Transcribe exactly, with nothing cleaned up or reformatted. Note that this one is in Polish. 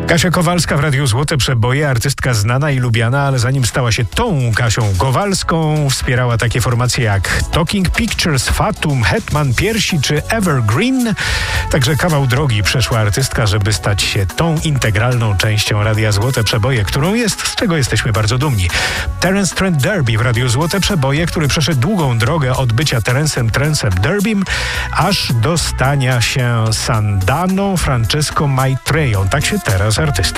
Kasia Kowalska w Radiu Złote Przeboje, artystka znana i lubiana, ale zanim stała się tą Kasią Kowalską, wspierała takie formacje jak Talking Pictures, Fatum, Hetman Piersi czy Evergreen. Także kawał drogi przeszła artystka, żeby stać się tą integralną częścią Radia Złote Przeboje, którą jest, z czego jesteśmy bardzo dumni. Terence Trent D'Arby w Radiu Złote Przeboje, który przeszedł długą drogę od bycia Terencem Trencem D'Arbym, aż do stania się Sandaną Francesco Maitreją. Tak się teraz artysta